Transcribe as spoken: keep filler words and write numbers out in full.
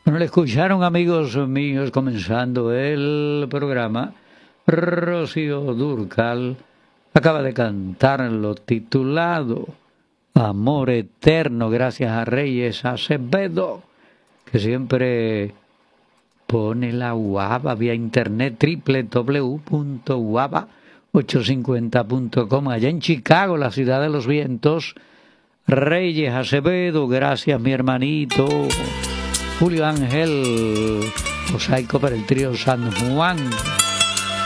Bueno, le escucharon, amigos míos, comenzando el programa. Rocío Dúrcal acaba de cantar lo titulado Amor Eterno, gracias a Reyes Acevedo, que siempre pone la guava vía internet, doble u doble u doble u punto guava ochocientos cincuenta punto com, allá en Chicago, la ciudad de los vientos. Reyes Acevedo, gracias mi hermanito. Julio Ángel, mosaico para el trío San Juan.